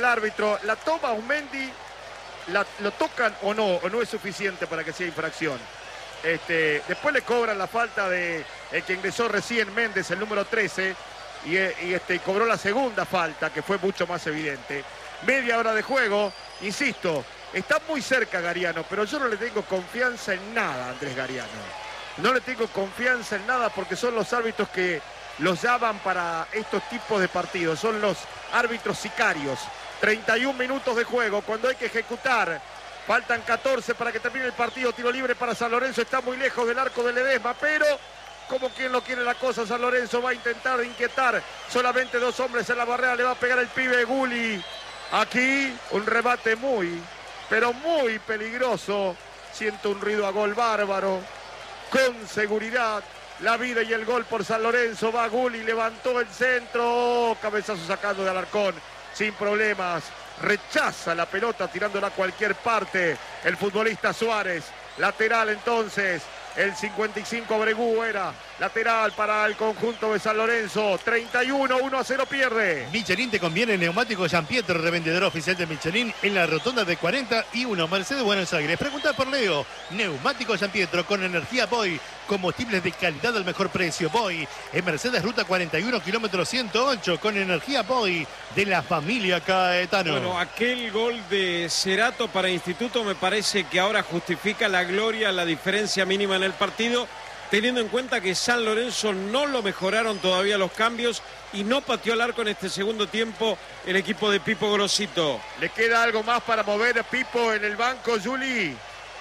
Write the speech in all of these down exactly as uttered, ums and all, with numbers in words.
el árbitro. La toma Aumendi, la, lo tocan o no, o no es suficiente para que sea infracción. Este, después le cobran la falta de el que ingresó recién, Méndez, el número trece, y, y este, cobró la segunda falta, que fue mucho más evidente. Media hora de juego, insisto, está muy cerca Gariano, pero yo no le tengo confianza en nada a Andrés Gariano. No le tengo confianza en nada porque son los árbitros que los llaman para estos tipos de partidos. Son los árbitros sicarios. treinta y un minutos de juego, cuando hay que ejecutar. Faltan catorce para que termine el partido. Tiro libre para San Lorenzo. Está muy lejos del arco de Ledesma, pero como quien lo quiere la cosa, San Lorenzo va a intentar inquietar. Solamente dos hombres en la barrera. Le va a pegar el pibe Gulli. Aquí un remate muy, pero muy peligroso. Siento un ruido a gol bárbaro. Con seguridad. La vida y el gol por San Lorenzo. Va Gulli, levantó el centro. Cabezazo sacando de Alarcón. Sin problemas. Rechaza la pelota tirándola a cualquier parte. El futbolista Suárez. Lateral entonces. El cincuenta y cinco Bregú era lateral para el conjunto de San Lorenzo. treinta y uno, uno a cero pierde. Michelin te conviene. Neumático Giampietro, revendedor oficial de Michelin en la rotonda de cuarenta y uno, Mercedes, Buenos Aires. Pregunta por Leo. Neumático Giampietro con energía Boy. Combustibles de calidad al mejor precio. Boy en Mercedes, ruta cuarenta y uno, kilómetro ciento ocho, con energía Boy de la familia Caetano. Bueno, aquel gol de Cerato para Instituto me parece que ahora justifica la gloria, la diferencia mínima en el partido, teniendo en cuenta que San Lorenzo no lo mejoraron todavía los cambios y no pateó al arco en este segundo tiempo el equipo de Pipo Grosito. ¿Le queda algo más para mover a Pipo en el banco, Juli?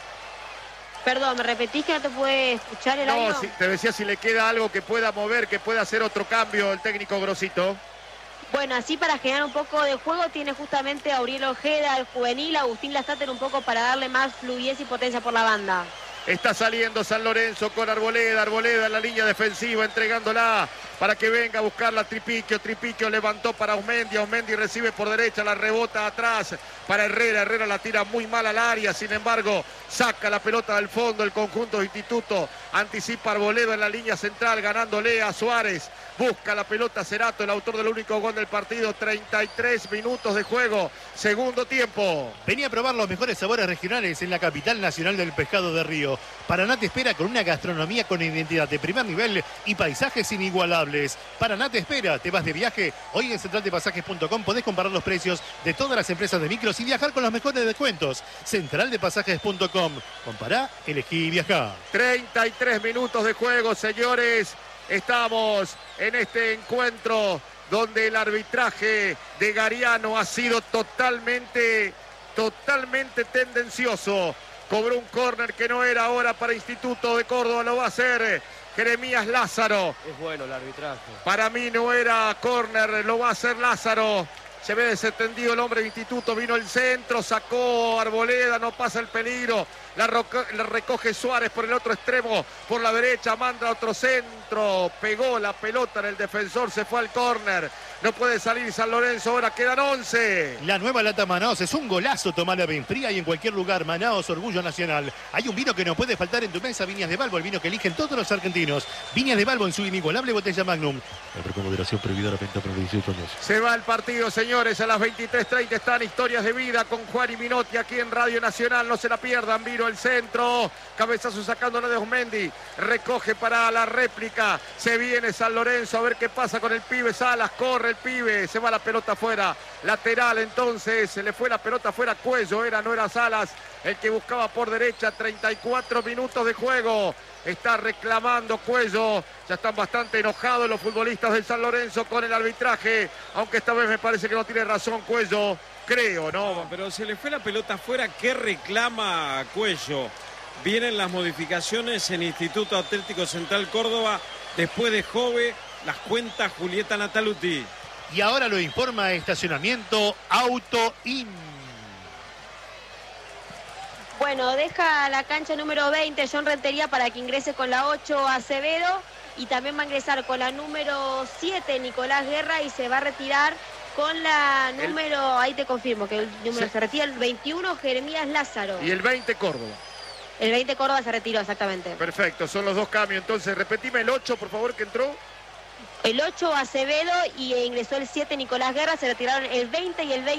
Perdón, ¿me repetís que no te puede escuchar el audio? No, si, te decía si le queda algo que pueda mover, que pueda hacer otro cambio el técnico Grosito. Bueno, así para generar un poco de juego tiene justamente a Auriel Ojeda, el juvenil, Agustín Lastater un poco para darle más fluidez y potencia por la banda. Está saliendo San Lorenzo con Arboleda, Arboleda en la línea defensiva, entregándola para que venga a buscarla Tripiquio, Tripiquio levantó para Aumendi, Aumendi recibe por derecha, la rebota atrás para Herrera, Herrera la tira muy mal al área, sin embargo, saca la pelota del fondo el conjunto de Instituto, anticipa Arboleda en la línea central, ganándole a Suárez, busca la pelota Cerato, el autor del único gol del partido, treinta y tres minutos de juego, segundo tiempo. Venía a probar los mejores sabores regionales en la capital nacional del pescado de Río. Paraná te espera con una gastronomía con identidad de primer nivel y paisajes inigualables. Paraná te espera, te vas de viaje. Hoy en central de pasajes punto com podés comparar los precios de todas las empresas de micros y viajar con los mejores descuentos. central de pasajes punto com. Compará, elegí y viajá. treinta y tres minutos de juego, señores. Estamos en este encuentro donde el arbitraje de Gariano ha sido totalmente, totalmente tendencioso. Cobró un córner que no era ahora para Instituto de Córdoba, lo va a hacer Jeremías Lázaro. Es bueno el arbitraje. Para mí no era córner, lo va a hacer Lázaro. Se ve desentendido el hombre de Instituto, vino el centro, sacó Arboleda, no pasa el peligro. La, la recoge Suárez por el otro extremo, por la derecha, manda otro centro. Pegó la pelota en el defensor, se fue al córner. No puede salir San Lorenzo, ahora quedan once. La nueva lata Manaos es un golazo, tomala bien fría y en cualquier lugar. Manaos, orgullo nacional. Hay un vino que no puede faltar en tu mesa, Viñas de Balbo, el vino que eligen todos los argentinos. Viñas de Balbo en su inigualable botella Magnum. Con moderación prohibida la venta para los dieciocho años. Se va el partido, señores, a las veintitrés treinta están Historias de Vida con Juan y Minotti aquí en Radio Nacional, no se la pierdan. Vino el centro, cabezazo sacándola de Osmendi, recoge para la réplica, se viene San Lorenzo a ver qué pasa con el pibe Salas, corre el pibe, se va la pelota afuera, lateral entonces, se le fue la pelota afuera, Cuello era, no era Salas, el que buscaba por derecha. Treinta y cuatro minutos de juego, está reclamando Cuello, ya están bastante enojados los futbolistas del San Lorenzo con el arbitraje, aunque esta vez me parece que no tiene razón Cuello, creo, ¿no? No, pero se le fue la pelota afuera, ¿qué reclama Cuello? Vienen las modificaciones en Instituto Atlético Central Córdoba, después de Jove, las cuenta Julieta Nataluti. Y ahora lo informa Estacionamiento Auto In. Bueno, deja la cancha número veinte, John Rentería, para que ingrese con la ocho Acevedo. Y también va a ingresar con la número siete Nicolás Guerra y se va a retirar con la número, el... ahí te confirmo que el número sí. Se retira el veintiuno Jeremías Lázaro. Y el veinte Córdoba. El veinte Córdoba se retiró, exactamente. Perfecto, son los dos cambios. Entonces, repetime el ocho, por favor, que entró. El ocho Acevedo y ingresó el siete Nicolás Guerra, se retiraron el veinte y el veinte.